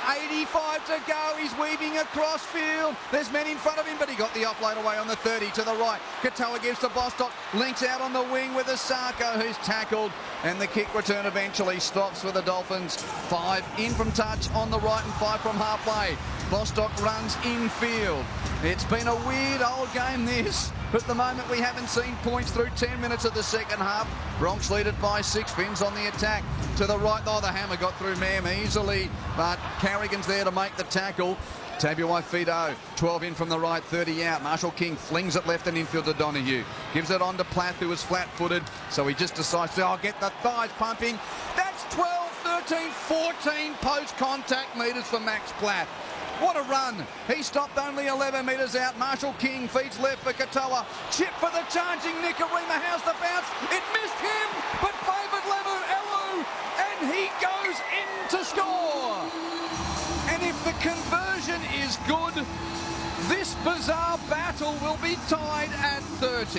85 to go. He's weaving across field. There's men in front of him, but he got the offload away on the 30 to the right. Katoa gives to Bostock. Links out on the wing with Asako, who's tackled. And the kick return eventually stops for the Dolphins. 5 in from touch on the right and 5 from halfway. Bostock runs infield. It's been a weird old game, this. But at the moment, we haven't seen points through 10 minutes of the second half. Bronx lead it by 6. Finns on the attack. To the right, the hammer got through Mam easily, but Carrigan's there to make the tackle. Tabuai-Fidow, 12 in from the right, 30 out. Marshall King flings it left and infield to Donoghue. Gives it on to Plath, who is flat-footed, so he just decides to, get the thighs pumping. That's 12, 13, 14 post-contact metres for Max Plath. What a run. He stopped only 11 metres out. Marshall King feeds left for Katoa. Chip for the charging Nicarima. How's the bounce? It missed him, but favoured Lemu Elu, and he goes in to score. And if the conversion is good, this bizarre battle will be tied at 30.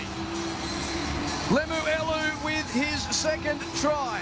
Lemu Elu with his second try.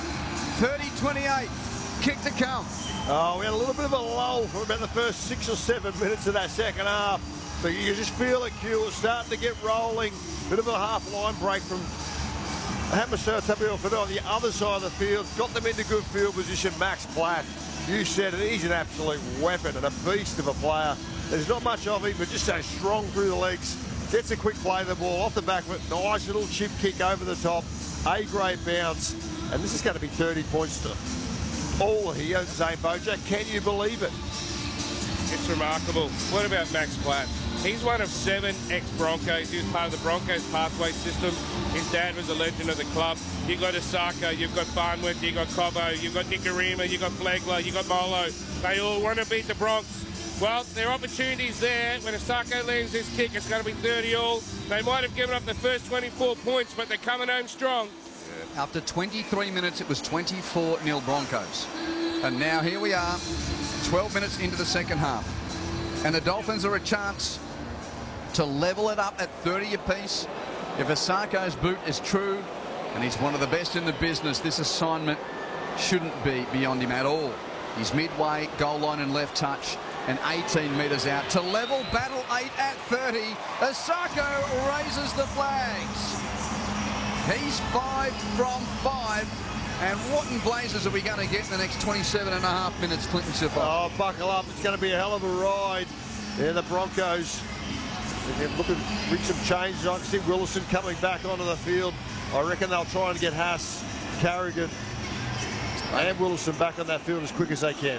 30-28. Kick to come. Oh, we had a little bit of a lull for about the first 6 or 7 minutes of that second half. But you just feel it, Q, was starting to get rolling. Bit of a half-line break from Hamiso Tabuai-Fidow on the other side of the field. Got them into good field position. Max Plath, you said it, he's an absolute weapon and a beast of a player. There's not much of him, but just so strong through the legs. Gets a quick play of the ball off the back of it. Nice little chip kick over the top. A-grade bounce. And this is going to be 30 points to all here, Zane Bojack. Can you believe it? It's remarkable. What about Max Plath? He's one of 7 ex-Broncos. He was part of the Broncos pathway system. His dad was a legend of the club. You've got Asako, you've got Farnworth, you've got Cobbo, you've got Nicarima, you've got Flegler, you've got Molo. They all want to beat the Bronx. Well, there are opportunities there. When Asako lands this kick, it's going to be 30-all. They might have given up the first 24 points, but they're coming home strong. After 23 minutes, it was 24-0 Broncos. And now here we are, 12 minutes into the second half. And the Dolphins are a chance to level it up at 30 apiece. If Asako's boot is true, and he's one of the best in the business, this assignment shouldn't be beyond him at all. He's midway, goal line and left touch, and 18 metres out. To level battle 8 at 30, Asako raises the flags. He's 5 from 5. And what in blazes are we going to get in the next 27.5 minutes, Clinton Schiffer? Oh, buckle up. It's going to be a hell of a ride. Yeah, the Broncos. They're looking to reach some changes. I can see Willison coming back onto the field. I reckon they'll try and get Haas, Carrigan, and Willison back on that field as quick as they can.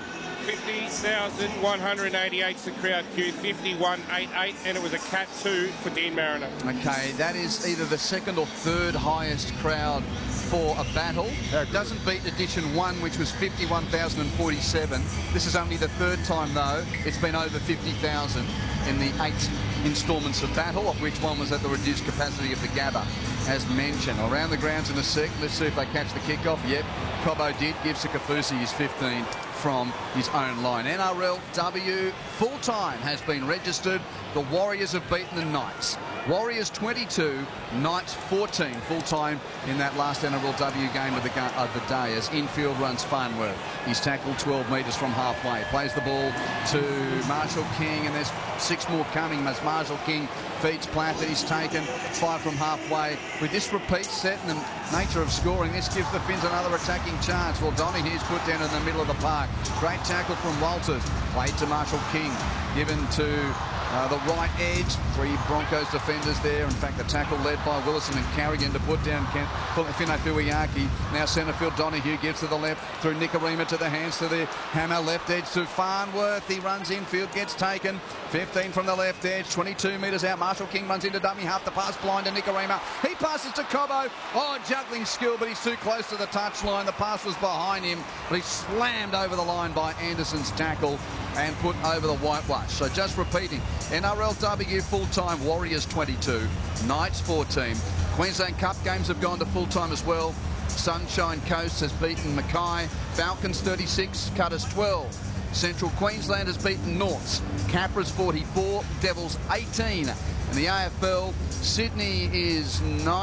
50,188's the crowd queue, 51.88, and it was a Cat 2 for Dean Mariner. Okay, that is either the second or third highest crowd for a battle. It doesn't beat edition 1, which was 51,047. This is only the third time, though. It's been over 50,000 in the 8 instalments of battle, of which one was at the reduced capacity of the Gabba, as mentioned. Around the grounds in a sec. Let's see if they catch the kickoff. Yep, Cobbo did. Gives to Kafusi his 15 from his own line. NRLW full-time has been registered. The Warriors have beaten the Knights. Warriors 22, Knights 14 full-time in that last NRLW game of the day as infield runs Farnworth. He's tackled 12 metres from halfway. Plays the ball to Marshall King, and there's 6 more coming as Marshall King feeds Plath that he's taken 5 from halfway. With this repeat set and the nature of scoring, this gives the Finns another attacking chance. Well, Donohue's put down in the middle of the park. Great tackle from Walters. Played to Marshall King. Given to the right edge. 3 Broncos defenders there. In fact, the tackle led by Willison and Carrigan to put down Fino Fuiaki. Now centre field, Donoghue gives to the left through Nicarima to the hands to the hammer. Left edge to Farnworth. He runs infield, gets taken. 15 from the left edge, 22 metres out. Marshall King runs into dummy half. The pass blind to Nicarima. He passes to Cobbo. Oh, juggling skill, but he's too close to the touchline. The pass was behind him, but he's slammed over the line by Anderson's tackle and put over the whitewash. So just repeating, NRLW full-time, Warriors 22, Knights 14. Queensland Cup games have gone to full-time as well. Sunshine Coast has beaten Mackay. Falcons 36, Cutters 12. Central Queensland has beaten Norths. Capras 44, Devils 18. In the AFL, Sydney is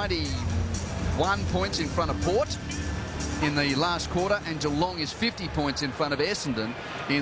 91 points in front of Port in the last quarter, and Geelong is 50 points in front of Essendon in